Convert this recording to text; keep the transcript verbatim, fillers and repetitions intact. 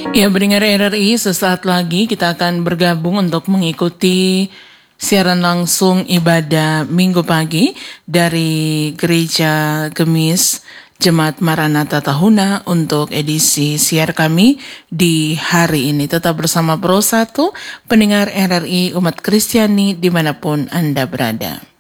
Ya, pendengar R R I, sesaat lagi kita akan bergabung untuk mengikuti siaran langsung ibadah Minggu pagi dari Gereja Gemis Jemaat Maranatha Tahuna untuk edisi siar kami di hari ini. Tetap bersama Pro satu, pendengar R R I umat Kristiani dimanapun Anda berada.